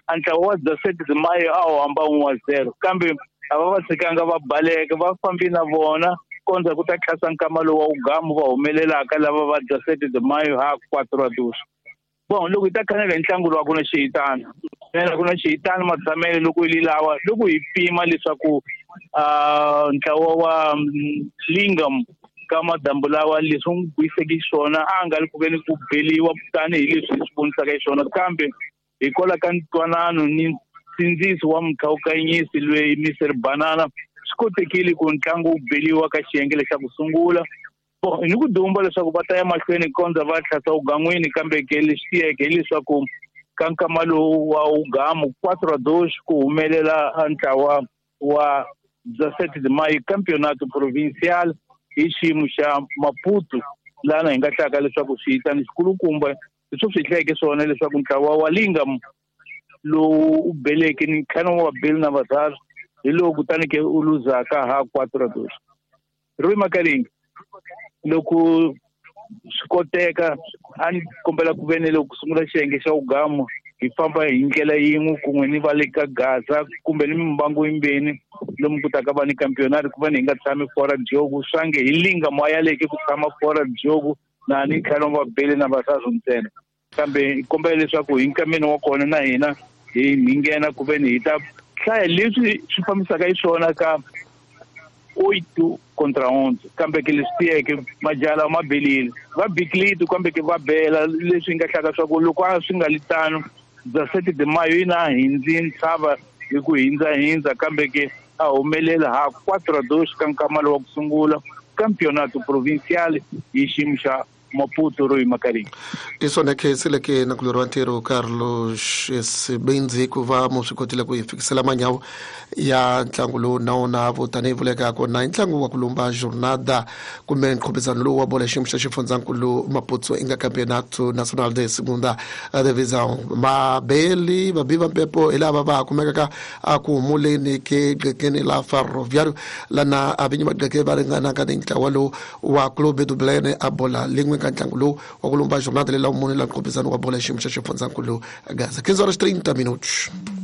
ntlawa wa Dzaseti de Mayo a wu hamba 1-0 kambe ava va tshikanga va baleka va fambi na vona kondza ku ta tlhasa nkama lowu wa Ugamu va humelelaka lava va Dzaseti de Mayo ha 4-2. Bon loko hi ta khanela hi ntlangu lowu ku na xiyitana ku na xiyitana matsamelo loko hi lawa loko hi pima leswaku ntlawa wa Lingam ka madambu lawa leswi n'wi vuyiseke xiswona a nga li ku veni ku beliwa tanihi leswi hi swi vonisaka xiswona kambe hi kola ka ntwanano ni nsindziso wa mukhawukanyisi loyi Mr Banana swi kotekile ku ntlangu wu beliwa ka xiyenge xa ku sungula ni ku dumba leswaku va ta ya mahlweni kondza va tlhasa ugan'wini kambe ke lexi tiyeke hileswaku ka nkama lowu wa Ugamu 4-2 ku humelela ntlawa wa Dzaseti de Mayo Campeonato Provincial hi xiyimo xa Maputo lana hi nga hlaka leswaku xiyitani xikulukumba leswi swi hleke swona leswaku ntlawa wa Lingam lowu u beleke ni ntlhanu wa beli na Vazazi hi lowu kutani ke u luzaka ha 4-2. Roy Makaringa loko swi koteka a ni kombela ku veni loko sungula xiyenge xa Ugamu hi famba hi ndlela yin'we kun'we ni va le ka Gaza kumbe ni mimbangu yimbeni lomu ku ta ka va ni campeonato ku va ni nga tshami fora Diogo swange hi Lingam wa yaleke ku tshama fora Diogo na ni ntlhanu wa beli na Vazazi ntsena kambe kombela leswaku hi nkameni wa kona na hina hi nghena ku veni hi ta hlaya leswi swi fambisaka hi swona ka 8-11 kambe ke leswi tiyeke majala ma belile va biklito kambe ke va bela leswi nga hlaka swa ku loko a swi nga litano Dzaseti de Mayo yi na hindzi ntshava hi ku hindza kambe ke a humelela ha 4-2 ka nkama lowu wa ku sungula Campeonato Provincial hi xiyimo xa Maputo Roy Makaringa. Isona khesi leke na kulorwa ntiro Carlos Sebenzi ku va mu swi kotile ku fikisela manyawu ya ntlangu lowu na wona vo tanihi vuleka kona ntlangu wa ku lomba jornada kumbe nqhubezano lowu wa bola xiyimo xa xifundzankulu Maputo Inga Campeonato Nacional de Segunda Divisão. Mabeli babiva mpepo ilava va kumeka a ku humuleni ke gqekeni la Ferroviário lana abinyima gqeke va ringana ka ntlawa lowu wa Clube do Belém a bola lengwe ka ntlangu lowu wa ku lomba jornada leyi la munhu la nqhubezano wa bola xiyimo xa xifundzankulu Gaza. 15 horas 30 minutos.